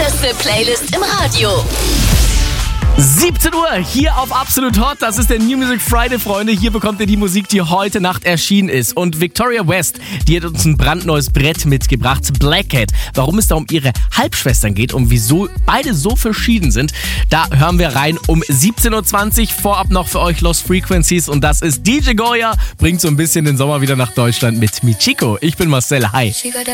heißeste Playlist im Radio. 17 Uhr hier auf Absolut Hot. Das ist der New Music Friday, Freunde. Hier bekommt ihr die Musik, die heute Nacht erschienen ist. Und Victoria West, die hat uns ein brandneues Brett mitgebracht. Black Cat. Warum es da um ihre Halbschwestern geht und wieso beide so verschieden sind, da hören wir rein um 17.20 Uhr. Vorab noch für euch Lost Frequencies. Und das ist DJ Goya. Bringt so ein bisschen den Sommer wieder nach Deutschland mit Michiko. Ich bin Marcel. Hi.